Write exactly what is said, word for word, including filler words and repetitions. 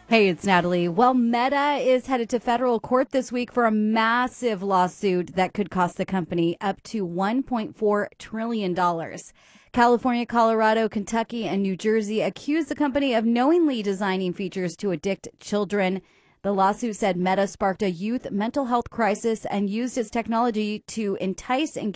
Hey, it's Natalie. Well, Meta is headed to federal court this week for a massive lawsuit that could cost the company up to one point four trillion dollars. California, Colorado, Kentucky, and New Jersey accuse the company of knowingly designing features to addict children. The lawsuit said Meta sparked a youth mental health crisis and used its technology to entice and